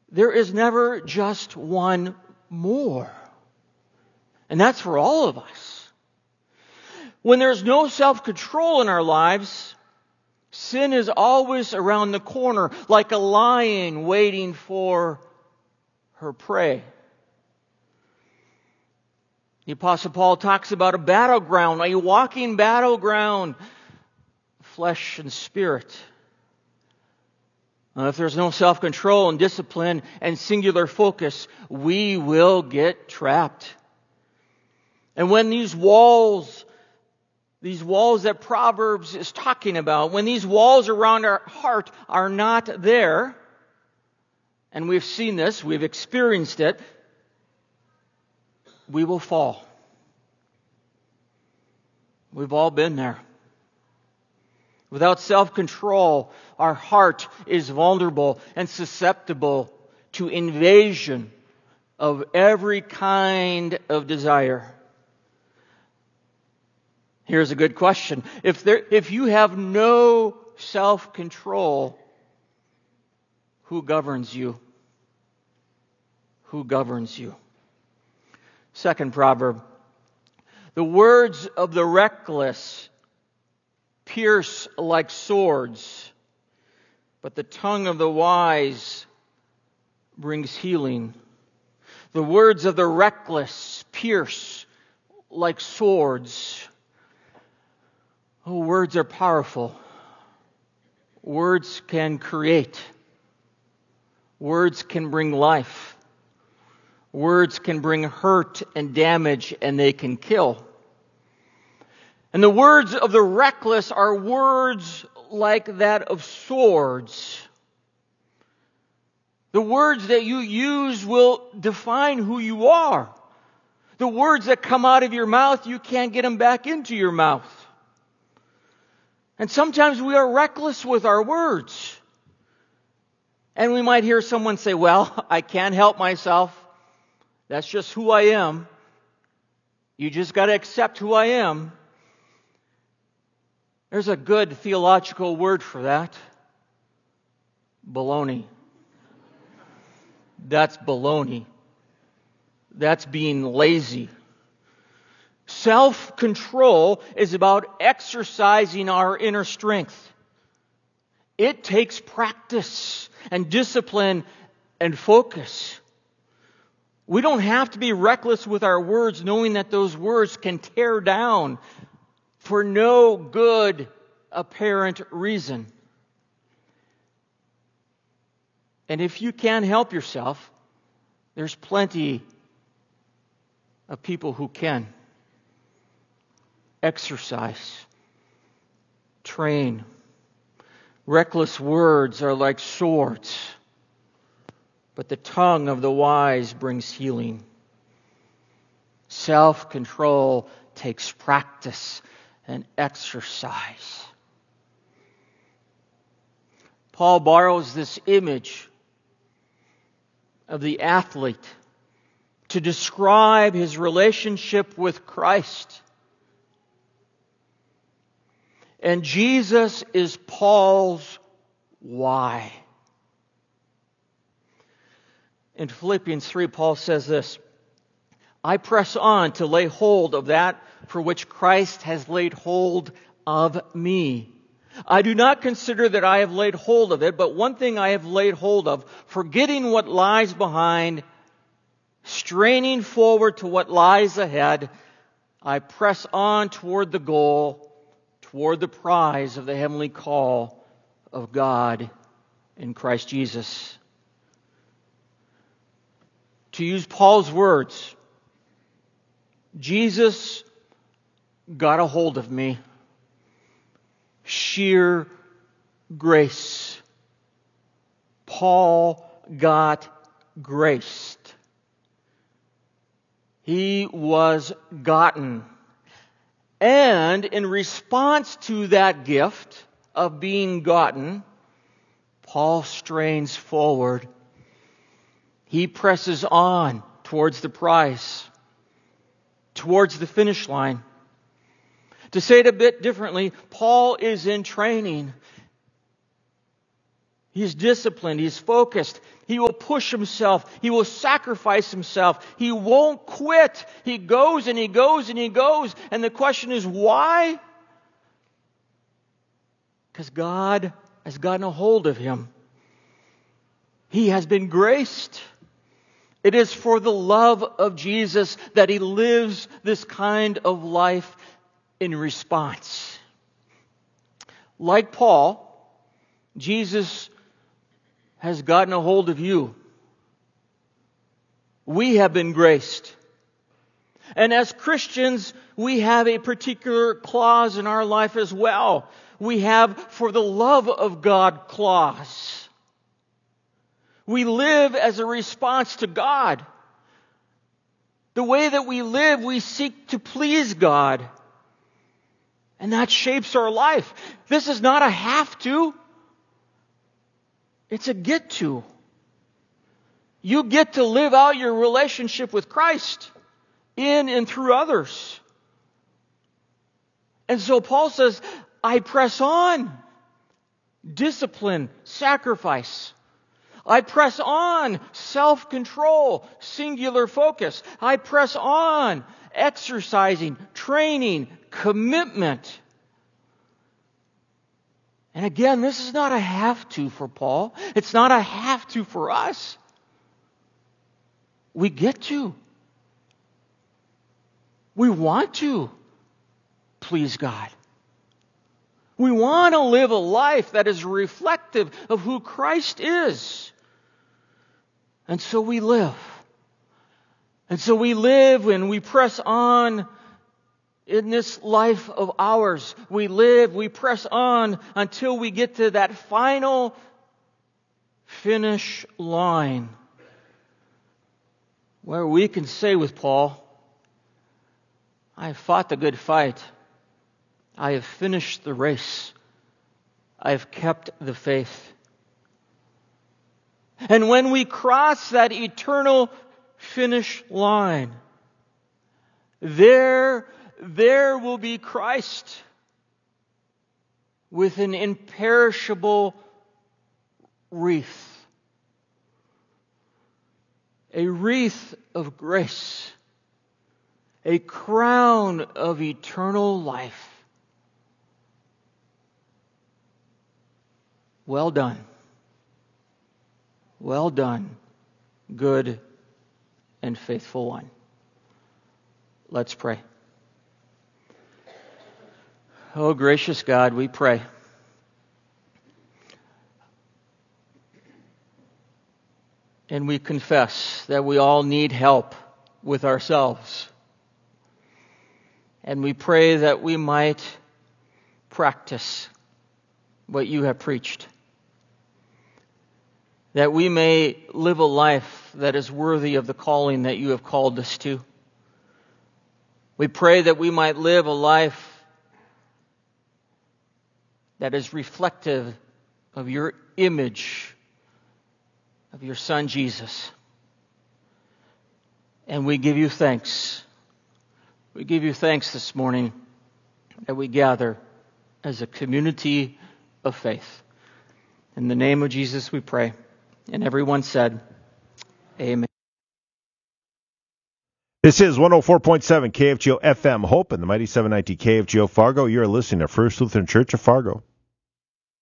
there is never just one more. And that's for all of us. When there's no self-control in our lives, sin is always around the corner, like a lion waiting for her prey. The Apostle Paul talks about a battleground, a walking battleground, flesh and spirit. If there's no self-control and discipline and singular focus, we will get trapped. And when these walls that Proverbs is talking about, when these walls around our heart are not there, and we've seen this, we've experienced it, we will fall. We've all been there. Without self-control, our heart is vulnerable and susceptible to invasion of every kind of desire. Here's a good question. If you have no self-control, who governs you? Who governs you? Second proverb. The words of the reckless pierce like swords, but the tongue of the wise brings healing. The words of the reckless pierce like swords. Oh, words are powerful. Words can create. Words can bring life. Words can bring hurt and damage, and they can kill. And the words of the reckless are words like that of swords. The words that you use will define who you are. The words that come out of your mouth, you can't get them back into your mouth. And sometimes we are reckless with our words. And we might hear someone say, well, I can't help myself. That's just who I am. You just got to accept who I am. There's a good theological word for that. Baloney. That's baloney. That's being lazy. Self-control is about exercising our inner strength. It takes practice and discipline and focus. We don't have to be reckless with our words, knowing that those words can tear down for no good apparent reason. And if you can't help yourself, there's plenty of people who can. Exercise. Train. Reckless words are like swords, but the tongue of the wise brings healing. Self-control takes practice and exercise. Paul borrows this image of the athlete to describe his relationship with Christ. And Jesus is Paul's why. In Philippians 3, Paul says this, I press on to lay hold of that for which Christ has laid hold of me. I do not consider that I have laid hold of it, but one thing I have laid hold of, forgetting what lies behind, straining forward to what lies ahead, I press on toward the goal, toward the prize of the heavenly call of God in Christ Jesus. To use Paul's words, Jesus got a hold of me. Sheer grace. Paul got graced. He was gotten. And in response to that gift of being gotten, Paul strains forward. He presses on towards the prize, towards the finish line. To say it a bit differently, Paul is in training. He's disciplined. He's focused. He will push himself. He will sacrifice himself. He won't quit. He goes and he goes and he goes. And the question is, why? Because God has gotten a hold of him. He has been graced. It is for the love of Jesus that he lives this kind of life in response. Like Paul, Jesus has gotten a hold of you. We have been graced. And as Christians, we have a particular clause in our life as well. We have for the love of God clause. We live as a response to God. The way that we live, we seek to please God. And that shapes our life. This is not a have to. It's a get to. You get to live out your relationship with Christ in and through others. And so Paul says, I press on. Discipline, sacrifice. I press on. Self-control, singular focus. I press on. Exercising, training, commitment. And again, this is not a have to for Paul. It's not a have to for us. We get to. We want to please God. We want to live a life that is reflective of who Christ is. And so we live. And so we live and we press on in this life of ours. We live, we press on until we get to that final finish line where we can say with Paul, I have fought the good fight. I have finished the race. I have kept the faith. And when we cross that eternal finish line, there will be Christ with an imperishable wreath. A wreath of grace. A crown of eternal life. Well done. Well done, good and faithful one. Let's pray. Oh, gracious God, we pray. And we confess that we all need help with ourselves. And we pray that we might practice what you have preached. That we may live a life that is worthy of the calling that you have called us to. We pray that we might live a life that is reflective of your image, of your Son Jesus. And we give you thanks. We give you thanks this morning that we gather as a community of faith. In the name of Jesus we pray. And everyone said, Amen. This is 104.7 KFGO FM Hope and the mighty 790 KFGO Fargo. You're listening to First Lutheran Church of Fargo.